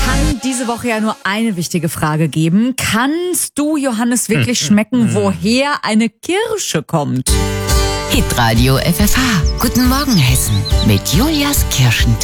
kann diese Woche ja nur eine wichtige Frage geben. Kannst du, Johannes, wirklich schmecken, woher eine Kirsche kommt? Hitradio FFH. Guten Morgen, Hessen. Mit Julias Kirschentruhe.